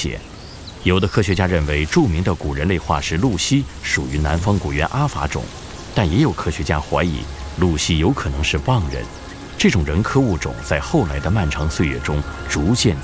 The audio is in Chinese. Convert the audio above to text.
写。有的科学家认为，著名的古人类化石露西属于南方古猿阿法种，但也有科学家怀疑露西有可能是妄人。这种人科物种在后来的漫长岁月中逐渐